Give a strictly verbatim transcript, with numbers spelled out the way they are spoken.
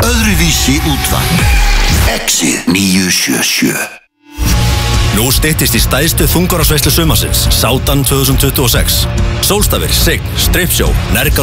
Öðruvísi útvarp. Exið níu sjö sjö. Nú styttist í stærstu þungarásveislu sumarsins, Sádan tvö þúsund tuttugu og sex. Sólstafir, Sign, Strippshow, Nergal